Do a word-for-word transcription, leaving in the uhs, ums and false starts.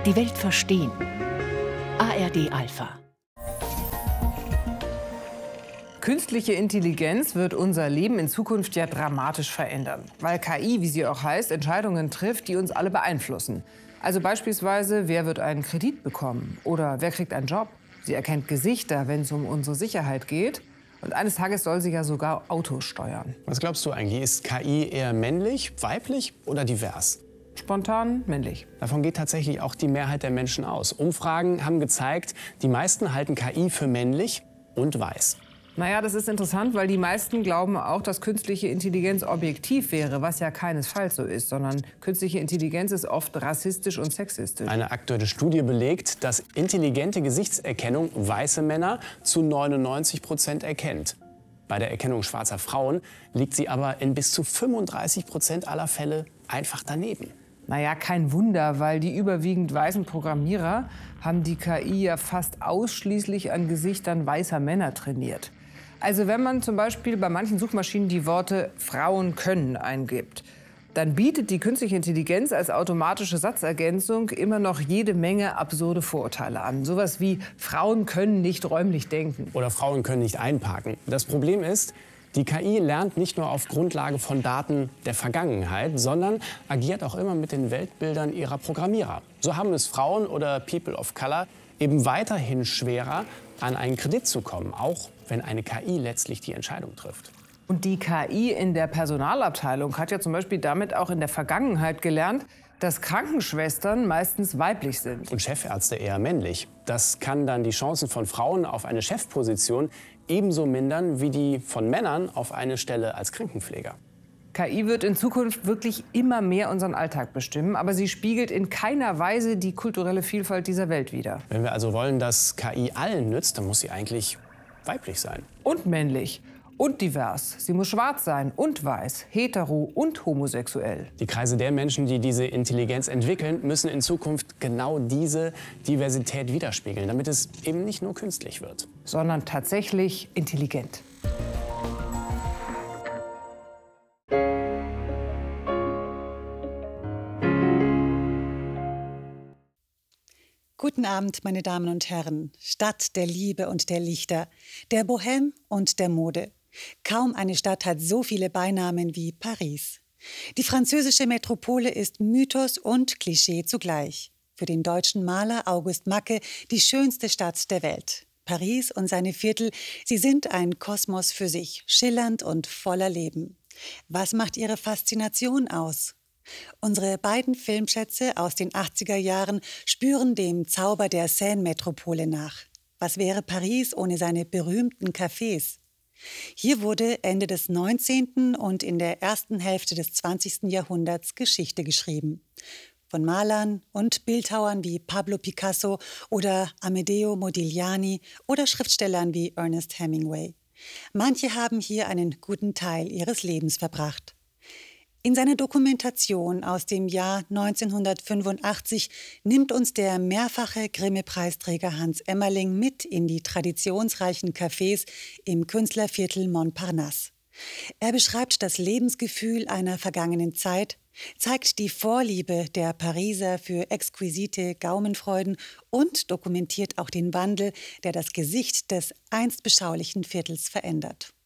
Die Welt verstehen. A R D Alpha. Künstliche Intelligenz wird unser Leben in Zukunft ja dramatisch verändern, weil K I, wie sie auch heißt, Entscheidungen trifft, die uns alle beeinflussen. Also beispielsweise, wer wird einen Kredit bekommen oder wer kriegt einen Job? Sie erkennt Gesichter, wenn es um unsere Sicherheit geht. Und eines Tages soll sie ja sogar Autos steuern. Was glaubst du eigentlich? Ist K I eher männlich, weiblich oder divers? Spontan männlich. Davon geht tatsächlich auch die Mehrheit der Menschen aus. Umfragen haben gezeigt, die meisten halten K I für männlich und weiß. Naja, das ist interessant, weil die meisten glauben auch, dass künstliche Intelligenz objektiv wäre, was ja keinesfalls so ist, sondern künstliche Intelligenz ist oft rassistisch und sexistisch. Eine aktuelle Studie belegt, dass intelligente Gesichtserkennung weiße Männer zu neunundneunzig Prozent erkennt. Bei der Erkennung schwarzer Frauen liegt sie aber in bis zu fünfunddreißig Prozent aller Fälle einfach daneben. Naja, kein Wunder, weil die überwiegend weißen Programmierer haben die K I ja fast ausschließlich an Gesichtern weißer Männer trainiert. Also wenn man zum Beispiel bei manchen Suchmaschinen die Worte Frauen können eingibt, dann bietet die künstliche Intelligenz als automatische Satzergänzung immer noch jede Menge absurde Vorurteile an. Sowas wie Frauen können nicht räumlich denken. Oder Frauen können nicht einparken. Das Problem ist, die K I lernt nicht nur auf Grundlage von Daten der Vergangenheit, sondern agiert auch immer mit den Weltbildern ihrer Programmierer. So haben es Frauen oder People of Color eben weiterhin schwerer, an einen Kredit zu kommen, auch wenn eine K I letztlich die Entscheidung trifft. Und die K I in der Personalabteilung hat ja zum Beispiel damit auch in der Vergangenheit gelernt, dass Krankenschwestern meistens weiblich sind. Und Chefärzte eher männlich. Das kann dann die Chancen von Frauen auf eine Chefposition ebenso mindern wie die von Männern auf eine Stelle als Krankenpfleger. K I wird in Zukunft wirklich immer mehr unseren Alltag bestimmen, aber sie spiegelt in keiner Weise die kulturelle Vielfalt dieser Welt wider. Wenn wir also wollen, dass K I allen nützt, dann muss sie eigentlich weiblich sein. Und männlich. Und divers. Sie muss schwarz sein und weiß, hetero und homosexuell. Die Kreise der Menschen, die diese Intelligenz entwickeln, müssen in Zukunft genau diese Diversität widerspiegeln, damit es eben nicht nur künstlich wird. Sondern tatsächlich intelligent. Guten Abend, meine Damen und Herren. Stadt der Liebe und der Lichter, der Bohème und der Mode. Kaum eine Stadt hat so viele Beinamen wie Paris. Die französische Metropole ist Mythos und Klischee zugleich. Für den deutschen Maler August Macke die schönste Stadt der Welt. Paris und seine Viertel, sie sind ein Kosmos für sich, schillernd und voller Leben. Was macht ihre Faszination aus? Unsere beiden Filmschätze aus den achtziger Jahren spüren dem Zauber der Seine-Metropole nach. Was wäre Paris ohne seine berühmten Cafés? Hier wurde Ende des neunzehnten und in der ersten Hälfte des zwanzigsten Jahrhunderts Geschichte geschrieben. Von Malern und Bildhauern wie Pablo Picasso oder Amedeo Modigliani oder Schriftstellern wie Ernest Hemingway. Manche haben hier einen guten Teil ihres Lebens verbracht. In seiner Dokumentation aus dem Jahr neunzehnhundertfünfundachtzig nimmt uns der mehrfache Grimme-Preisträger Hans Emmerling mit in die traditionsreichen Cafés im Künstlerviertel Montparnasse. Er beschreibt das Lebensgefühl einer vergangenen Zeit, zeigt die Vorliebe der Pariser für exquisite Gaumenfreuden und dokumentiert auch den Wandel, der das Gesicht des einst beschaulichen Viertels verändert.